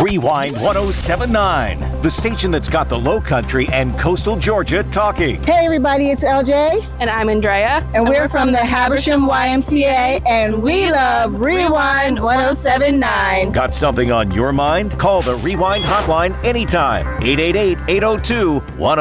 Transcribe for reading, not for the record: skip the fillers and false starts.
Rewind 1079, the station that's got the Low Country and coastal Georgia talking. Hey everybody, it's LJ. And I'm Andrea. And we're from the Habersham YMCA, and we love Rewind 1079. Got something on your mind? Call the Rewind hotline anytime. 888-802-1079.